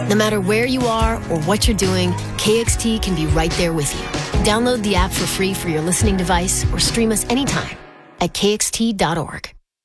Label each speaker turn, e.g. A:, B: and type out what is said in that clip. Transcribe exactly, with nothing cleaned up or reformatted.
A: No matter where you are or what you're doing, K X T can be right there with you. Download the app for free for your listening device or stream us anytime at K X T dot org.